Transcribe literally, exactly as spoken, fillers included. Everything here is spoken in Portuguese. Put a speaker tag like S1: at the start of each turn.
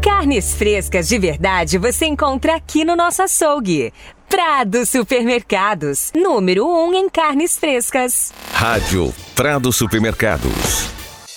S1: Carnes frescas de verdade você encontra aqui no nosso açougue. Prado Supermercados, número um em carnes frescas.
S2: Rádio Prado Supermercados.